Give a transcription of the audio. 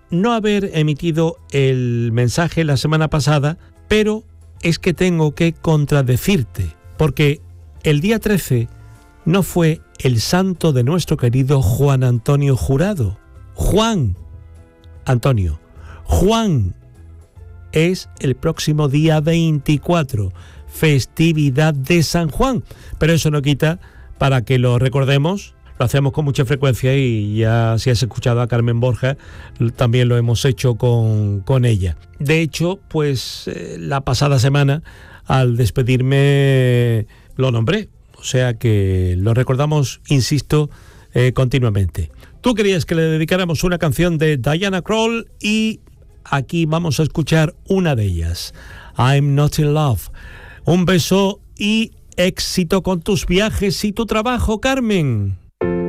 no haber emitido el mensaje la semana pasada, pero es que tengo que contradecirte, porque el día 13 no fue el santo de nuestro querido Juan Antonio Jurado. Juan Antonio. Juan es el próximo día 24, festividad de San Juan. Pero eso no quita para que lo recordemos. Lo hacemos con mucha frecuencia y ya si has escuchado a Carmen Borja, también lo hemos hecho con ella. De hecho, pues la pasada semana, al despedirme, lo nombré. O sea que lo recordamos, insisto, continuamente. Tú querías que le dedicáramos una canción de Diana Krall y aquí vamos a escuchar una de ellas. I'm Not in Love. Un beso y éxito con tus viajes y tu trabajo, Carmen.